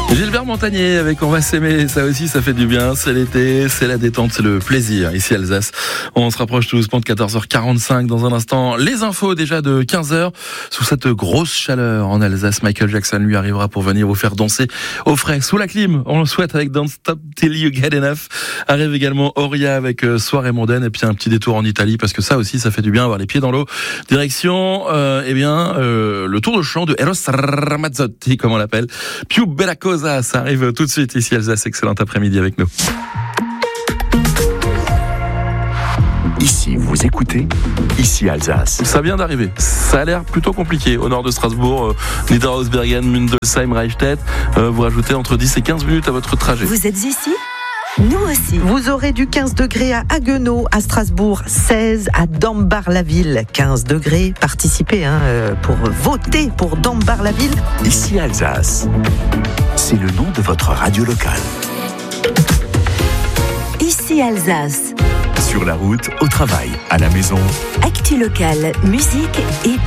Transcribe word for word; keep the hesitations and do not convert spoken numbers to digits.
Gilbert Montagnier avec On va s'aimer, ça aussi ça fait du bien, c'est l'été, c'est la détente, c'est le plaisir ici Alsace. On se rapproche tout doucement de quatorze heures quarante-cinq dans un instant. Les infos déjà de quinze heures, sous cette grosse chaleur en Alsace, Michael Jackson lui arrivera pour venir vous faire danser au frais, sous la clim, on le souhaite avec Don't Stop Till You Get Enough. Arrive également Oria avec euh, Soirée mondaine et puis un petit détour en Italie parce que ça aussi ça fait du bien, avoir les pieds dans l'eau. Direction, euh, eh bien, euh, le tour de chant de Eros Ramazzotti, comme on l'appelle. Più bella cosa. Ça arrive tout de suite ici Alsace, excellent après-midi avec nous. Ici, vous écoutez, ici Alsace. Ça vient d'arriver, ça a l'air plutôt compliqué au nord de Strasbourg, euh, Niederhausbergen, Mundelsheim, Reichstätt. Euh, vous rajoutez entre dix et quinze minutes à votre trajet. Vous êtes ici ? Nous aussi. Vous aurez du quinze degrés à Haguenau, à Strasbourg, seize à Dambar-la-Ville, quinze degrés. Participez hein, pour voter pour Dambar-la-Ville. Ici Alsace, c'est le nom de votre radio locale. Ici Alsace. Sur la route, au travail, à la maison. Actu locale, musique et